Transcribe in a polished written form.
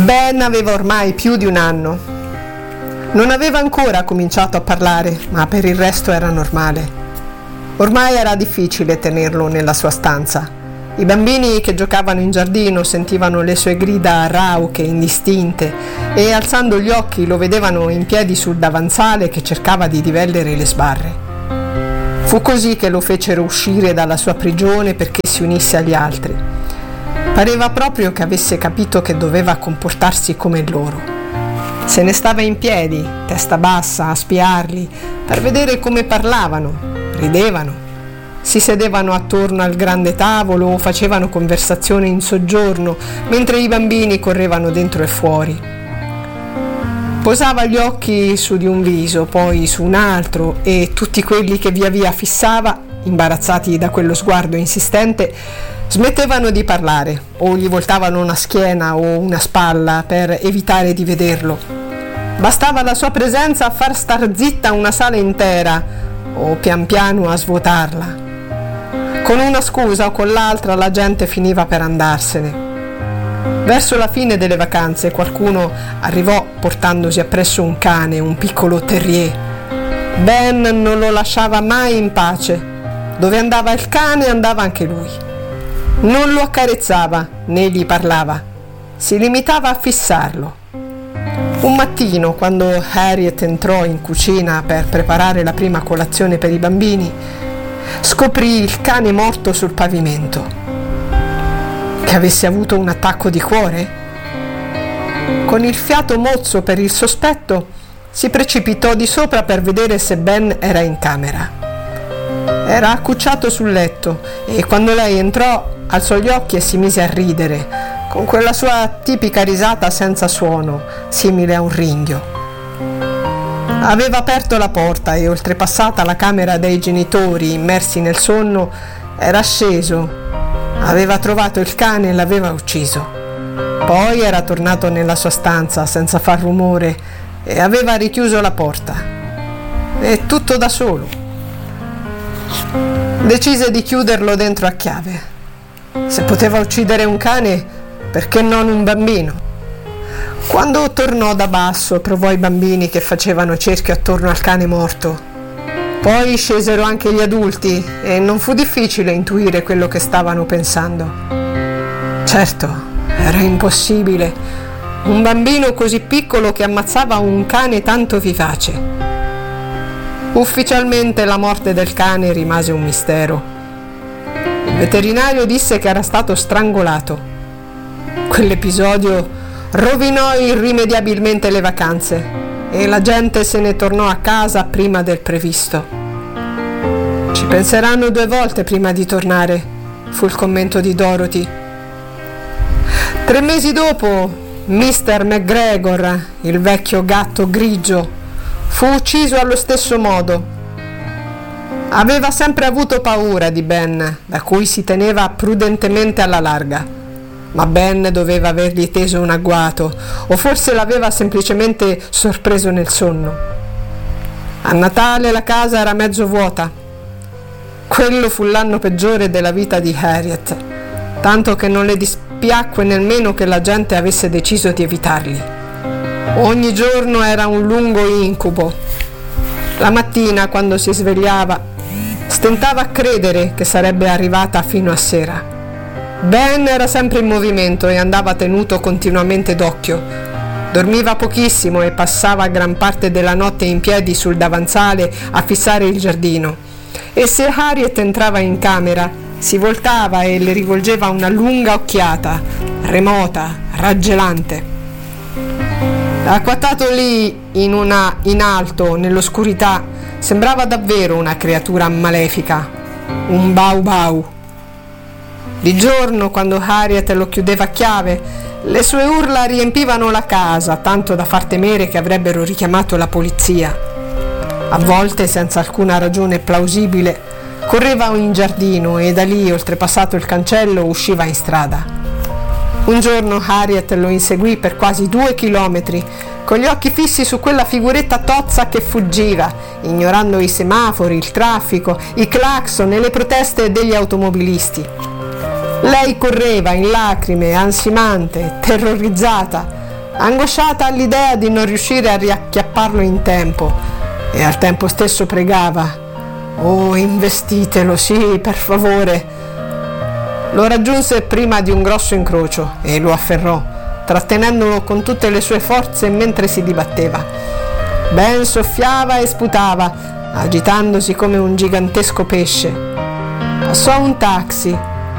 Ben aveva ormai più di un anno. Non aveva ancora cominciato a parlare, ma per il resto era normale. Ormai era difficile tenerlo nella sua stanza. I bambini che giocavano in giardino sentivano le sue grida rauche, indistinte, e alzando gli occhi lo vedevano in piedi sul davanzale che cercava di divellere le sbarre. Fu così che lo fecero uscire dalla sua prigione perché si unisse agli altri. Pareva proprio che avesse capito che doveva comportarsi come loro. Se ne stava in piedi, testa bassa, a spiarli, per vedere come parlavano, ridevano, si sedevano attorno al grande tavolo o facevano conversazione in soggiorno, mentre i bambini correvano dentro e fuori. Posava gli occhi su di un viso, poi su un altro, e tutti quelli che via via fissava, imbarazzati da quello sguardo insistente, smettevano di parlare o gli voltavano una schiena o una spalla per evitare di vederlo. Bastava la sua presenza a far star zitta una sala intera o pian piano a svuotarla. Con una scusa o con l'altra la gente finiva per andarsene. Verso la fine delle vacanze qualcuno arrivò portandosi appresso un cane, un piccolo terrier. Ben non lo lasciava mai in pace. Dove andava il cane andava anche lui. Non lo accarezzava né gli parlava, si limitava a fissarlo. Un mattino, quando Harriet entrò in cucina per preparare la prima colazione per i bambini, scoprì il cane morto sul pavimento. Che avesse avuto un attacco di cuore? Con il fiato mozzo per il sospetto, si precipitò di sopra per vedere se Ben era in camera. Era accucciato sul letto e quando lei entrò alzò gli occhi e si mise a ridere, con quella sua tipica risata senza suono, simile a un ringhio. Aveva aperto la porta e, oltrepassata la camera dei genitori immersi nel sonno, era sceso. Aveva trovato il cane e l'aveva ucciso. Poi era tornato nella sua stanza senza far rumore e aveva richiuso la porta. E tutto da solo. Decise di chiuderlo dentro a chiave. Se poteva uccidere un cane, perché non un bambino? Quando tornò da basso, trovò i bambini che facevano cerchio attorno al cane morto. Poi scesero anche gli adulti e non fu difficile intuire quello che stavano pensando. Certo, era impossibile. Un bambino così piccolo che ammazzava un cane tanto vivace. Ufficialmente la morte del cane rimase un mistero. Il veterinario disse che era stato strangolato. Quell'episodio rovinò irrimediabilmente le vacanze e la gente se ne tornò a casa prima del previsto. Ci penseranno 2 volte prima di tornare, fu il commento di Dorothy. 3 mesi dopo, Mr. McGregor, il vecchio gatto grigio, fu ucciso allo stesso modo. Aveva sempre avuto paura di Ben, da cui si teneva prudentemente alla larga. Ma Ben doveva avergli teso un agguato, o forse l'aveva semplicemente sorpreso nel sonno. A Natale la casa era mezzo vuota. Quello fu l'anno peggiore della vita di Harriet, tanto che non le dispiacque nemmeno che la gente avesse deciso di evitarli. Ogni giorno era un lungo incubo. La mattina, quando si svegliava, stentava a credere che sarebbe arrivata fino a sera. Ben era sempre in movimento e andava tenuto continuamente d'occhio. Dormiva pochissimo e passava gran parte della notte in piedi sul davanzale a fissare il giardino. E se Harriet entrava in camera, si voltava e le rivolgeva una lunga occhiata, remota, raggelante. Acquattato lì in alto, nell'oscurità, sembrava davvero una creatura malefica, un bau bau. Di giorno, quando Harriet lo chiudeva a chiave, le sue urla riempivano la casa, tanto da far temere che avrebbero richiamato la polizia. A volte, senza alcuna ragione plausibile, correva in giardino e da lì, oltrepassato il cancello, usciva in strada. Un giorno Harriet lo inseguì per quasi 2 chilometri, con gli occhi fissi su quella figuretta tozza che fuggiva, ignorando i semafori, il traffico, i clacson e le proteste degli automobilisti. Lei correva in lacrime, ansimante, terrorizzata, angosciata all'idea di non riuscire a riacchiapparlo in tempo, e al tempo stesso pregava: «Oh, investitelo, sì, per favore». Lo raggiunse prima di un grosso incrocio e lo afferrò, trattenendolo con tutte le sue forze mentre si dibatteva. Ben soffiava e sputava, agitandosi come un gigantesco pesce. Passò un taxi